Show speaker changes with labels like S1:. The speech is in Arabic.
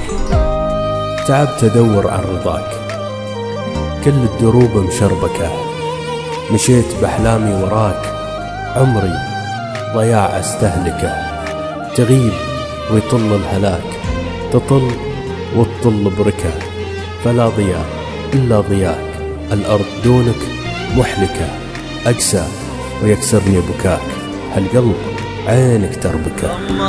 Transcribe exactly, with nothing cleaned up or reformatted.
S1: تعبت أدور عن رضاك، كل الدروب مشربكة، مشيت بأحلامي وراك، عمري ضياع استهلكه. تغيب ويطل الهلاك، تطل وتطل بركة، فلا ضياء إلا ضياك، الأرض دونك محلكة. أقسى ويكسرني بكاك، هالقلب عينك تربكه.